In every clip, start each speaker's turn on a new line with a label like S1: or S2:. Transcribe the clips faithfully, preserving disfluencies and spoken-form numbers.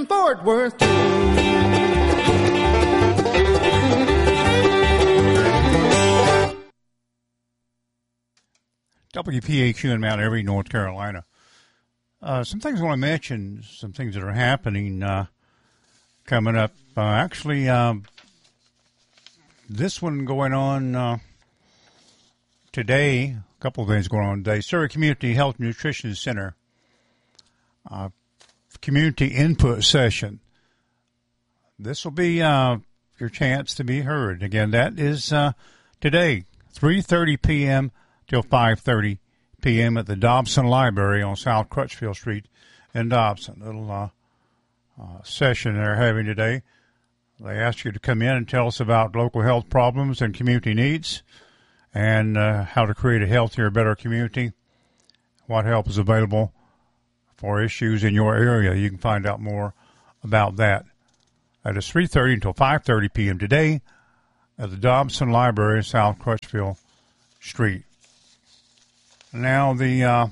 S1: in Fort Worth.
S2: W P A Q in Mount Airy, North Carolina. Uh, some things I want to mention, some things that are happening uh, coming up. Uh, actually, um, this one going on uh, today, a couple of things going on today. Surrey Community Health Nutrition Center, uh, community input session. This will be uh, your chance to be heard. Again, that is uh, today, three thirty p.m. till five thirty p.m. at the Dobson Library on South Crutchfield Street in Dobson. Little uh, uh, session they're having today. They ask you to come in and tell us about local health problems and community needs and uh, how to create a healthier, better community, what help is available for issues in your area. You can find out more about that. That is three thirty until five thirty p.m. today at the Dobson Library, South Crutchfield Street. Now, the uh,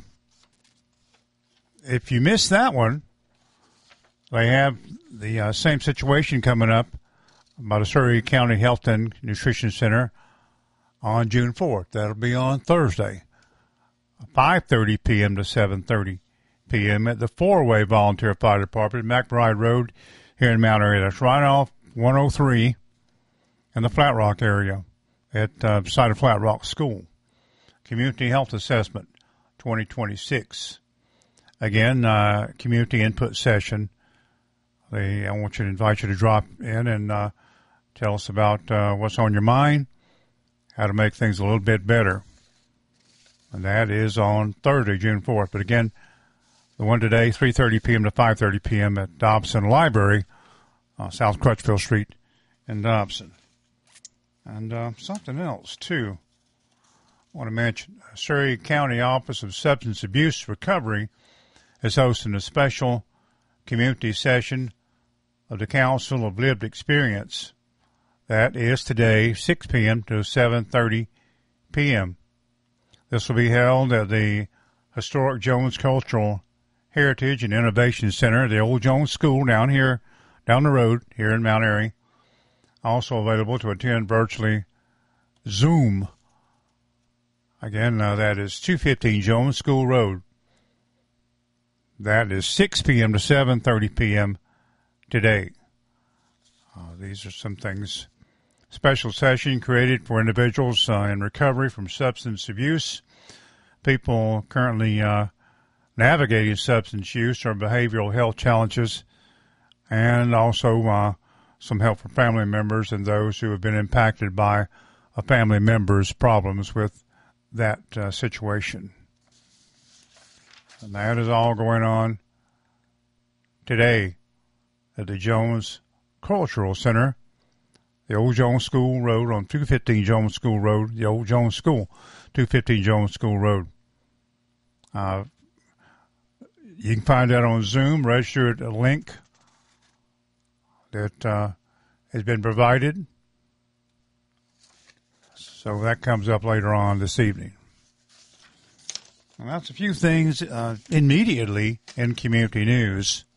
S2: if you missed that one, they have the uh, same situation coming up by the Surrey County Health and Nutrition Center on June fourth. That'll be on Thursday, five thirty p.m. to seven thirty p.m. at the Four-Way Volunteer Fire Department, McBride Road here in Mount Airy. That's right off one oh three in the Flat Rock area at uh, side of Flat Rock School. Community Health Assessment twenty twenty-six. Again, uh, community input session. They, I want you to invite you to drop in and uh, tell us about uh, what's on your mind, how to make things a little bit better. And that is on Thursday, June fourth. But again, the one today, three thirty p.m. to five thirty p.m. at Dobson Library, uh, South Crutchfield Street in Dobson. And uh, something else, too. I want to mention Surrey County Office of Substance Abuse Recovery is hosting a special community session of the Council of Lived Experience. That is today, six p.m. to seven thirty p.m. This will be held at the Historic Jones Cultural Heritage and Innovation Center, the Old Jones School down here, down the road here in Mount Airy. Also available to attend virtually Zoom. Again, uh, that is two fifteen Jones School Road. That is six p.m. to seven thirty p.m. today. Uh, these are some things. Special session created for individuals uh, in recovery from substance abuse, people currently uh, navigating substance use or behavioral health challenges, and also uh, some help for family members and those who have been impacted by a family member's problems with that uh, situation. And that is all going on today at the Jones Cultural Center, the Old Jones School Road on two fifteen Jones School Road, the Old Jones School, two fifteen Jones School Road. Uh, you can find that on Zoom. Register at a link that uh, has been provided. So that comes up later on this evening. And that's a few things uh, immediately in community news.